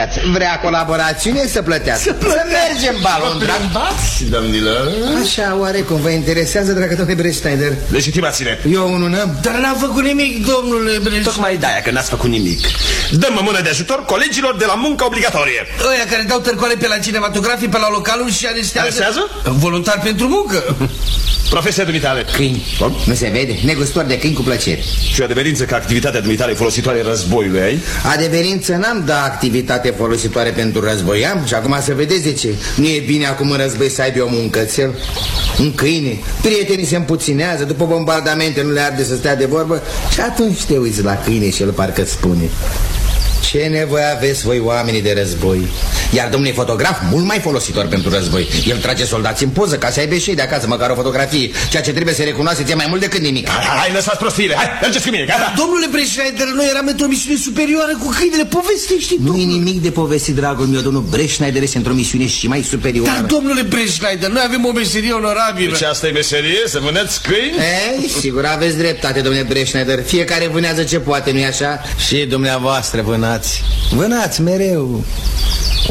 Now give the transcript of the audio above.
viață. Vrea colaborațiune, să plătească. Să mergem balon, drag. Domnilor. Așa, oarecum vă interesează, dragă domnule Breschneider? Legitimați-ne. Eu unul n-am. Dar n-am făcut nimic, domnule Breschneider. Tocmai de-aia că n-ați făcut nimic. Dăm mână de ajutor colegilor de la muncă obligatorie. Ăia care dau târcoale pe la cinematografii, pe la localul și arestează? Voluntar pentru muncă. Profesia dumitale. Câini. Nu se vede? Negustor de câini cu plăcere. Și o adeverință că activitatea dumitale folositoare războiului ai? Adeverință n-am, dar activitate folositoare pentru război am. Și acum să vedeți de ce. Nu e bine acum în război să aibă un încățel, un câine. Prietenii se împuținează, după bombardamente nu le arde să stea de vorbă. Și atunci te uiți la câine și el parcă spune: ce nevoie aveți voi, oamenii de război? Iar domnul fotograf, mult mai folositor pentru război. El trage soldați în poză ca să aibă și ei de acasă măcar o fotografie. Ceea ce trebuie să recunoaște ție mai mult decât nimic. Hai, lăsați prostiile, hai, mergeți cu mine, gata. Domnule Breschneider, noi eram într-o misiune superioară cu câinele. Povestește. Nu e nimic de povestit, dragul meu. Domnul Breschneider este într-o misiune și mai superioară. Dar, domnule Breschneider, noi avem o meserie onorabilă. Deci asta e meserie? Să vâneți câini? Ei, sigur, aveți dreptate, domnule Breschneider. Fiecare vânează ce poate, nu-i așa? Și dumneavoastră vânați. Vânați mereu.